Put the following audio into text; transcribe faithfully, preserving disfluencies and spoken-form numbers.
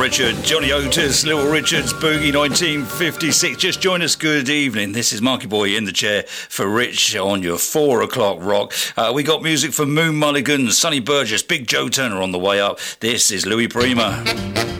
Richard, Johnny Otis, Little Richard's Boogie nineteen fifty-six. Just join us. Good evening. This is Marky Boy in the chair for Rich on your four o'clock rock. Uh, we got music from Moon Mulligan, Sonny Burgess, Big Joe Turner on the way up. This is Louis Prima.